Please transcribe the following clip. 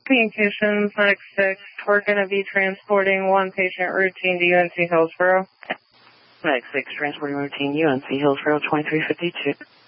Communications, Medic 6. We're going to be transporting one patient routine to UNC Hillsborough. Medic 6, transporting routine UNC Hillsborough 2352.